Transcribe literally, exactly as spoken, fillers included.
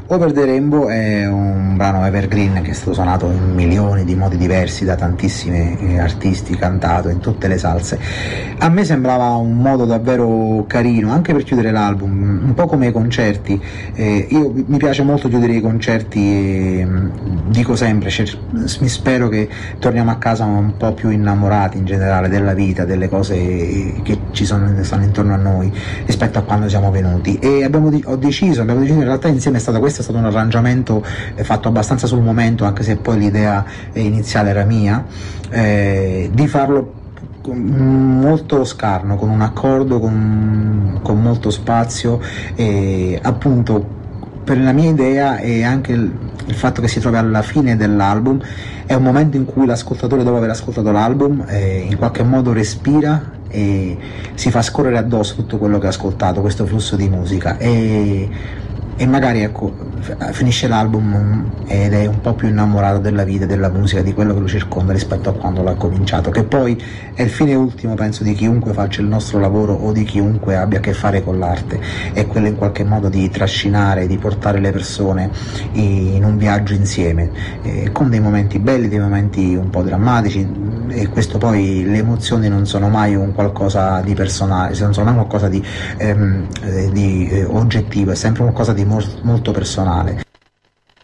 Over the Rainbow è un brano evergreen che è stato suonato in milioni di modi diversi da tantissimi eh, artisti, cantato in tutte le salse. A me sembrava un modo davvero carino anche per chiudere l'album, un po' come i concerti. Eh, io mi piace molto chiudere i concerti e dico sempre, cer- mi spero che torniamo a casa un po' più innamorati in generale della vita, delle cose che ci sono, stanno intorno a noi rispetto a quando siamo venuti, e abbiamo ho deciso, abbiamo deciso in realtà insieme, è stato questo è stato un arrangiamento fatto abbastanza sul momento, anche se poi l'idea iniziale era mia, eh, di farlo molto scarno, con un accordo con, con molto spazio, e appunto per la mia idea e anche il, il fatto che si trovi alla fine dell'album è un momento in cui l'ascoltatore, dopo aver ascoltato l'album, eh, in qualche modo respira e si fa scorrere addosso tutto quello che ha ascoltato, questo flusso di musica, e, e magari ecco finisce l'album ed è un po' più innamorato della vita, della musica, di quello che lo circonda rispetto a quando l'ha cominciato, che poi è il fine ultimo, penso, di chiunque faccia il nostro lavoro o di chiunque abbia a che fare con l'arte, è quello in qualche modo di trascinare, di portare le persone in un viaggio insieme, eh, con dei momenti belli, dei momenti un po' drammatici, e questo poi, le emozioni non sono mai un qualcosa di personale, non sono mai qualcosa di, ehm, di eh, oggettivo, è sempre qualcosa di mo- molto personale.